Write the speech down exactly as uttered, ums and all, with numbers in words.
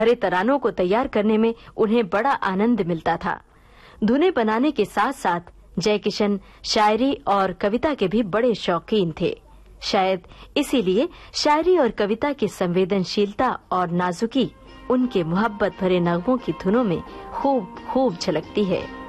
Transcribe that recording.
भरे तरानों को तैयार करने में उन्हें बड़ा आनंद मिलता था। धुनें बनाने के साथ साथ जयकिशन शायरी और कविता के भी बड़े शौकीन थे। शायद इसीलिए शायरी और कविता की संवेदनशीलता और नाजुकी उनके मोहब्बत भरे नगमों की धुनों में खूब खूब झलकती है।